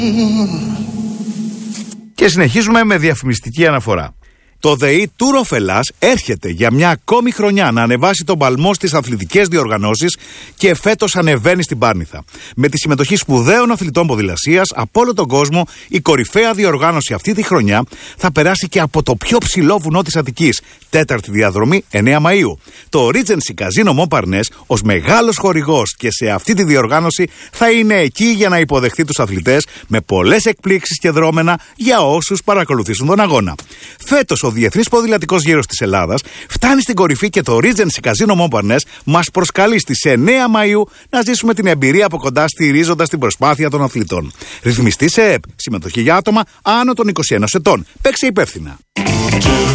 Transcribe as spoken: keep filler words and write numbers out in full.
Και συνεχίζουμε με διαφημιστική αναφορά. Το ΔΕΗ Tour of Hellas έρχεται για μια ακόμη χρονιά να ανεβάσει τον παλμό στις αθλητικές διοργανώσεις και φέτος ανεβαίνει στην Πάρνηθα. Με τη συμμετοχή σπουδαίων αθλητών ποδηλασίας από όλο τον κόσμο, η κορυφαία διοργάνωση αυτή τη χρονιά θα περάσει και από το πιο ψηλό βουνό της Αττικής, τέταρτη διαδρομή εννέα Μαΐου. Το Regency Casino Montparnasse, ως μεγάλος χορηγός και σε αυτή τη διοργάνωση, θα είναι εκεί για να υποδεχθεί τους αθλητές με πολλές εκπλήξεις και δρόμενα για όσους παρακολουθήσουν τον αγώνα. Φέτος, ο Διεθνής Ποδηλατικός Γύρος της Ελλάδας φτάνει στην κορυφή και το Regency Casino Montparnasse μας προσκαλεί στις εννέα Μαΐου να ζήσουμε την εμπειρία από κοντά, στηρίζοντας την προσπάθεια των αθλητών. Ρυθμιστή σε ΕΕΠ. Συμμετοχή για άτομα άνω των είκοσι ένα ετών. Παίξε υπεύθυνα.